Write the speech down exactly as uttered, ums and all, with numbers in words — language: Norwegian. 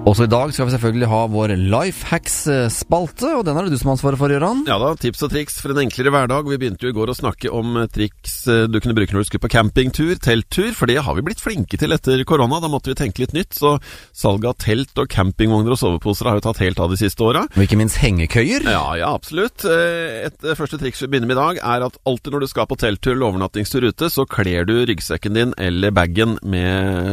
Også i dag skal vi selvfølgelig ha vår Lifehacks-spalte, og den er det du som har ansvaret for, Gøran. Ja da, tips og triks for en enklere hverdag. Vi begynte jo i går å snakke om triks du kunne bruke når du skulle på campingtur, telttur, for det har vi blitt flinke til etter korona. Da måtte vi tenke litt nytt, så salget av telt og campingvogner og soveposer har jo tatt helt av de siste åra. Og ikke minst hengekøyer. Ja, ja, absolutt. Et første triks vi begynner med i dag er at alltid når du skal på telttur eller overnattingstur ute, så kler du ryggsekken din eller baggen med